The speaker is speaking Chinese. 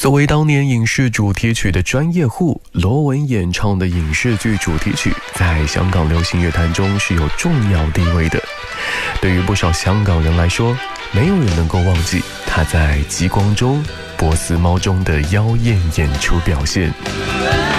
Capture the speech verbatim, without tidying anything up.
作为当年影视主题曲的专业户，罗文演唱的影视剧主题曲在香港流行乐坛中是有重要地位的。对于不少香港人来说，没有人能够忘记他在《极光中》《波斯猫》中的妖艳演出表现。